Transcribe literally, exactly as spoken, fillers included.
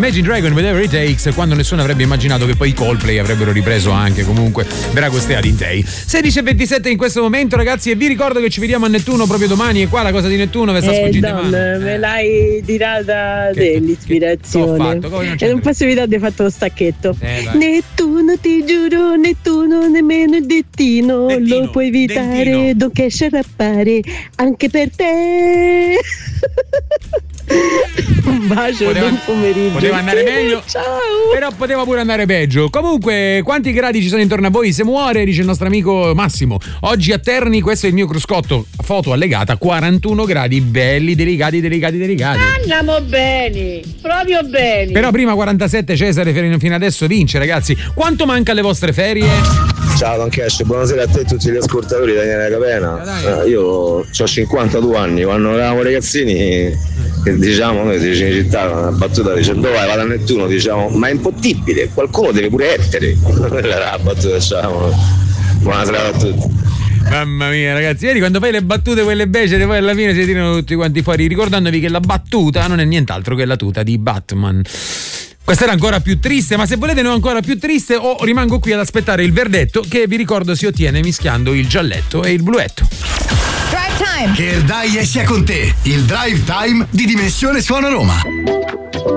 Imagine Dragon, Whatever It Takes, quando nessuno avrebbe immaginato che poi i Coldplay avrebbero ripreso anche comunque Drago Stea Dintei. sedici e ventisette in questo momento, ragazzi, e vi ricordo che ci vediamo a Nettuno proprio domani. E qua la cosa di Nettuno vi sta eh, sfuggendo Don, in mano. me l'hai tirata te l'ispirazione. Fatto? Come non e non posso evitare di fatto lo stacchetto. Eh, Nettuno, ti giuro, Nettuno, nemmeno il dettino, Dettino, lo puoi evitare, dentino. non che sciarrappare anche per te. Un bacio, Poteva- buon pomeriggio. poteva andare meglio. Ciao. Però poteva pure andare peggio. Comunque, quanti gradi ci sono intorno a voi? Se muore, dice il nostro amico Massimo. Oggi a Terni, questo è il mio cruscotto. Foto allegata, quarantuno gradi, belli, delicati, delicati, delicati. Andiamo bene, proprio bene. Però prima quarantasette Cesare fino adesso vince, ragazzi. Quanto manca alle vostre ferie? Ciao Don Cash, buonasera a te e a tutti gli ascoltatori, Daniele Capena. Eh, io ho cinquantadue anni, quando eravamo ragazzini, che diciamo noi di Cinecittà, una battuta dice dove vai, vado a Nettuno, diciamo ma è impossibile, qualcuno deve pure essere. Quella era la battuta, diciamo. Buonasera a tutti. Mamma mia, ragazzi, vedi quando fai le battute quelle becere, poi alla fine si tirano tutti quanti fuori, ricordandovi che la battuta non è nient'altro che la tuta di Batman. Questa era ancora più triste, ma se volete non ancora più triste, o rimango qui ad aspettare il verdetto, che vi ricordo si ottiene mischiando il gialletto e il bluetto. Drive Time. Che il dai sia con te, il Drive Time di Dimensione Suono Roma.